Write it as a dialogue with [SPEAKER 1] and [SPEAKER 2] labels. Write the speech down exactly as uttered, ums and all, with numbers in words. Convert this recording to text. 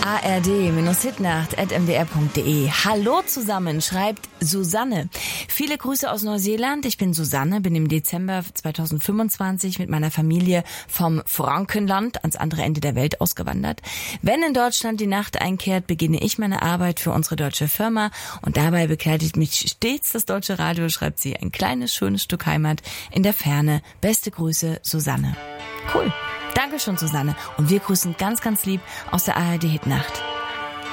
[SPEAKER 1] a r d Hitnacht at m d r punkt d e. Hallo zusammen, schreibt Susanne. Viele Grüße aus Neuseeland. Ich bin Susanne, bin im Dezember zweitausendfünfundzwanzig mit meiner Familie vom Frankenland ans andere Ende der Welt ausgewandert. Wenn in Deutschland die Nacht einkehrt, beginne ich meine Arbeit für unsere deutsche Firma und dabei begleitet mich stets das deutsche Radio, schreibt sie. Ein kleines, schönes Stück Heimat in der Ferne. Beste Grüße, Susanne. Cool. Dankeschön, Susanne. Und wir grüßen ganz, ganz lieb aus der A R D Hitnacht.